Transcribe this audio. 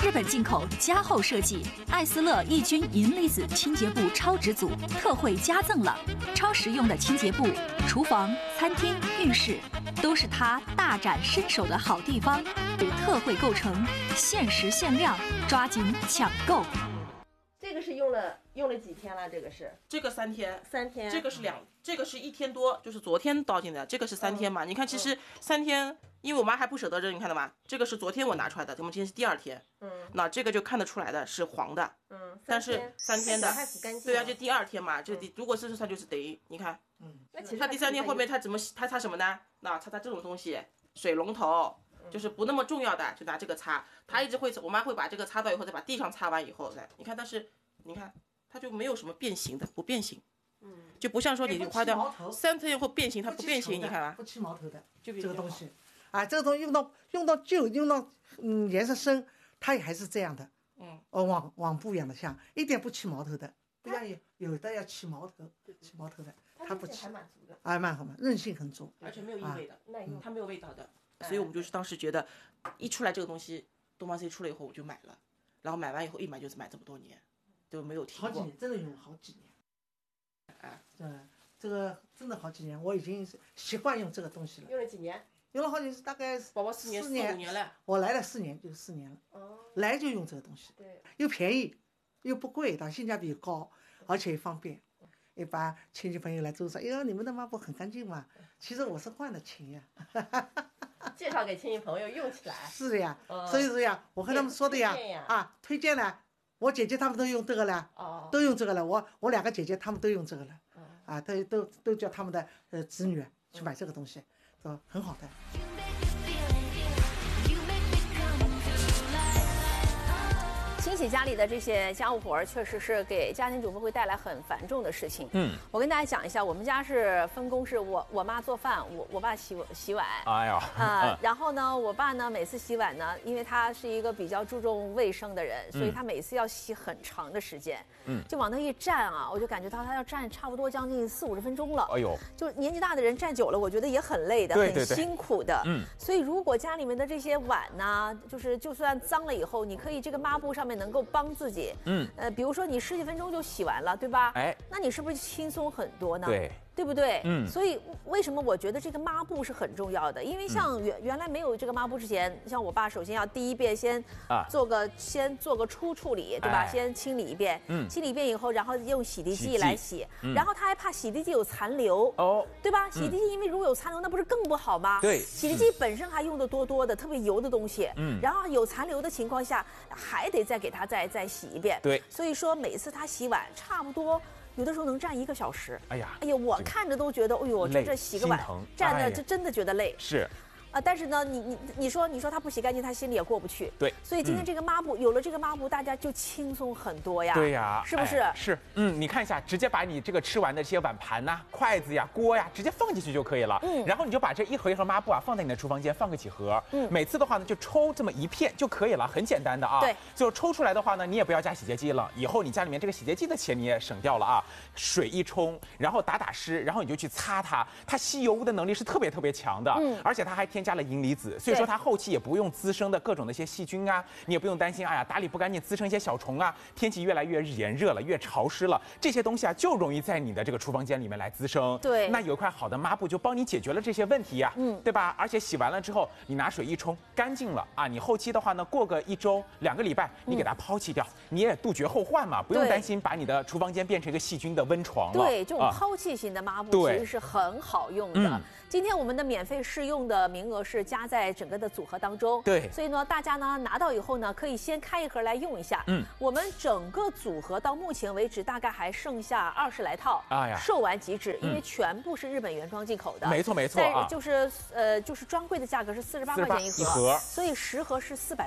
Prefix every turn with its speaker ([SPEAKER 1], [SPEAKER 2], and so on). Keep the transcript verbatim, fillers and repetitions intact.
[SPEAKER 1] 日本进口加厚设计，艾斯乐抑菌银离子清洁布超值组特惠加赠了，超实用的清洁布，厨房、餐厅、浴室都是它大展身手的好地方。特惠购成，限时限量，抓紧抢购。
[SPEAKER 2] 这个是用了用了几天了？这个是
[SPEAKER 3] 这个三天，
[SPEAKER 2] 三天，
[SPEAKER 3] 这个是两，这个是一天多，就是昨天倒进的，这个是三天嘛？
[SPEAKER 2] 嗯、
[SPEAKER 3] 你看，其实三天。因为我妈还不舍得扔，你看到吗？这个是昨天我拿出来的，我们今天是第二天。嗯，那这个就看得出来的是黄的。
[SPEAKER 2] 嗯，
[SPEAKER 3] 但是三天的，对啊，就第二天嘛，这
[SPEAKER 2] 嗯、
[SPEAKER 3] 如果是它就是等于你看，
[SPEAKER 2] 嗯，那其实
[SPEAKER 3] 它第三天后面它怎么它擦什么呢？那擦擦这种东西，水龙头就是不那么重要的，就拿这个擦。它一直会，我妈会把这个擦到以后，再把地上擦完以后再，你看，但是你看它就没有什么变形的，不变形。嗯，就不像说你花掉三天以后变形，它不变形，你看吧，
[SPEAKER 4] 不起毛头的，
[SPEAKER 3] 就
[SPEAKER 4] 这个东西。啊，这个东西用到用到旧，用到嗯颜色深，它也还是这样的，嗯，哦，网网布一样的像，一点不起毛头的，不像有有的要起毛头，起毛头的，它不起，
[SPEAKER 2] 还蛮足的，
[SPEAKER 4] 啊，蛮好嘛，韧性很足，
[SPEAKER 3] 而且没有异味的，
[SPEAKER 2] 耐用，
[SPEAKER 3] 它没有味道的，所以我们就是当时觉得，一出来这个东西，东方 C 出来以后我就买了，然后买完以后一买就是买这么多年，都没有停过，
[SPEAKER 4] 好几年，真的用了好几年，哎，嗯，这个真的好几年，我已经习惯用这个东西了，
[SPEAKER 2] 用了几年？
[SPEAKER 4] 用了好几，大概
[SPEAKER 3] 宝宝四年四五年了。
[SPEAKER 4] 我来了四年就四年了。哦。来就用这个东西。
[SPEAKER 2] 对。
[SPEAKER 4] 又便宜，又不贵，它性价比高，而且也方便。一般亲戚朋友来都说：“哎呦，你们的抹布很干净嘛。”其实我是换的勤呀。
[SPEAKER 2] 介绍给亲戚朋友用起来。
[SPEAKER 4] 是的呀，嗯、所以说呀，我和他们说的呀，
[SPEAKER 2] 呀
[SPEAKER 4] 啊，推荐了。我姐姐他们都用这个了，哦、都用这个了。我我两个姐姐他们都用这个了，哦、啊，都都都叫他们的呃子女去买这个东西。是吧？很好的。
[SPEAKER 2] 清洗家里的这些家务活儿，确实是给家庭主妇会带来很繁重的事情。嗯，我跟大家讲一下，我们家是分工，是我我妈做饭，我我爸洗洗碗。
[SPEAKER 5] 哎呀，
[SPEAKER 2] 啊、呃，然后呢，我爸呢每次洗碗呢，因为他是一个比较注重卫生的人，所以他每次要洗很长的时间。嗯，就往那一站啊，我就感觉到他要站差不多将近四五十分钟了。哎呦，就年纪大的人站久了，我觉得也很累的，
[SPEAKER 5] 对对对，
[SPEAKER 2] 很辛苦的。嗯，所以如果家里面的这些碗呢，就是就算脏了以后，你可以这个抹布上面能够帮自己，嗯，呃，比如说你十几分钟就洗完了，对吧？哎，那你是不是轻松很多呢？
[SPEAKER 5] 对。
[SPEAKER 2] 对不对？嗯，所以为什么我觉得这个抹布是很重要的？因为像原原来没有这个抹布之前，像我爸首先要第一遍先做个、啊、先做个初处理，对吧？哎、先清理一遍，嗯，清理一遍以后，然后用洗涤剂来洗，嗯、然后他还怕洗涤剂有残留，哦，对吧？洗涤剂因为如果有残留，那不是更不好吗？
[SPEAKER 5] 对，
[SPEAKER 2] 洗涤剂本身还用的多多的，特别油的东西，嗯，然后有残留的情况下，还得再给他再再洗一遍，
[SPEAKER 5] 对，
[SPEAKER 2] 所以说每次他洗碗差不多。有的时候能站一个小时，
[SPEAKER 5] 哎呀，
[SPEAKER 2] 哎呀，我看着都觉得，哎呦，这这洗个碗，站着就真的觉得累。
[SPEAKER 5] 是。
[SPEAKER 2] 啊，但是呢，你你你说你说他不洗干净，他心里也过不去。
[SPEAKER 5] 对，
[SPEAKER 2] 所以今天这个抹布、嗯、有了这个抹布，大家就轻松很多呀。
[SPEAKER 5] 对呀，
[SPEAKER 2] 是不是、
[SPEAKER 5] 哎？是，嗯，你看一下，直接把你这个吃完的这些碗盘呐、啊、筷子呀、锅呀，直接放进去就可以了。嗯，然后你就把这一盒一盒抹布啊放在你的厨房间，放个几盒。嗯，每次的话呢，就抽这么一片就可以了，很简单的啊。
[SPEAKER 2] 对，
[SPEAKER 5] 就抽出来的话呢，你也不要加洗洁剂了，以后你家里面这个洗洁剂的钱你也省掉了啊。水一冲，然后打打湿，然后你就去擦它，它吸油污的能力是特别特别强的。嗯，而且它还添加了银离子。所以说它后期也不用滋生的各种的一些细菌啊，你也不用担心，哎呀打理不干净滋生一些小虫啊。天气越来越炎热了，越潮湿了，这些东西啊就容易在你的这个厨房间里面来滋生。
[SPEAKER 2] 对，
[SPEAKER 5] 那有一块好的抹布就帮你解决了这些问题呀、啊，嗯，对吧？而且洗完了之后，你拿水一冲，干净了啊。你后期的话呢，过个一周、两个礼拜，你给它抛弃掉，嗯、你也杜绝后患嘛，不用担心把你的厨房间变成一个细菌的温床了。
[SPEAKER 2] 对，这种抛弃型的抹布其实是很好用的。嗯、今天我们的免费试用的名额是加在整个的组合当中，
[SPEAKER 5] 对，
[SPEAKER 2] 所以呢，大家呢拿到以后呢，可以先开一盒来用一下。嗯，我们整个组合到目前为止大概还剩下二十来套，哎呀，售完即止，因为全部是日本原装进口的，
[SPEAKER 5] 没错没错啊，
[SPEAKER 2] 就是呃就是专柜的价格是四十八块钱一盒，一盒，所以十盒是四百。